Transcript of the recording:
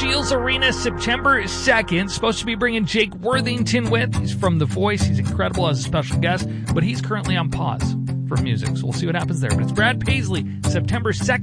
Shields Arena September 2nd. Supposed to be bringing Jake Worthington with. He's from The Voice. He's incredible as a special guest, but he's currently on pause for music, so we'll see what happens there. But it's Brad Paisley, September 2nd.